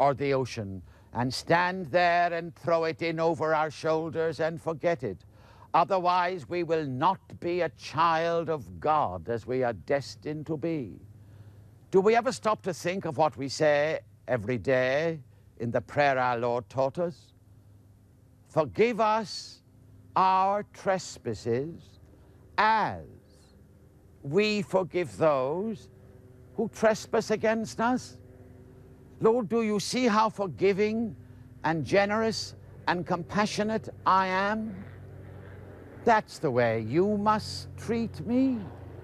or the ocean and stand there and throw it in over our shoulders and forget it. Otherwise, we will not be a child of God as we are destined to be. Do we ever stop to think of what we say every day in the prayer our Lord taught us? Forgive us our trespasses as we forgive those who trespass against us. Lord, do you see how forgiving and generous and compassionate I am? That's the way you must treat me.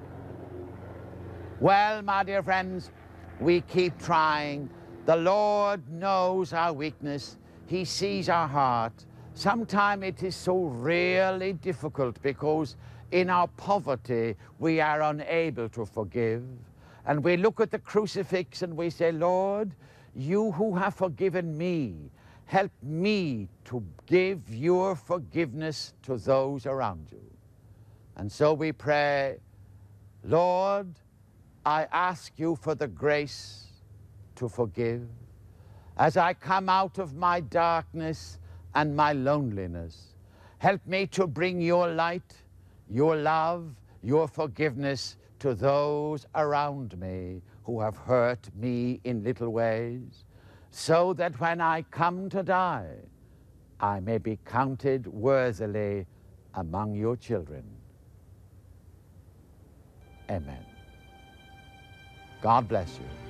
Well, my dear friends, we keep trying. The Lord knows our weakness. He sees our heart. Sometimes it is so really difficult because in our poverty we are unable to forgive. And we look at the crucifix and we say, Lord, you who have forgiven me, help me to give your forgiveness to those around you. And so we pray, Lord, I ask you for the grace to forgive. As I come out of my darkness and my loneliness, help me to bring your light, your love, your forgiveness to those around me who have hurt me in little ways, so that when I come to die, I may be counted worthily among your children. Amen. God bless you.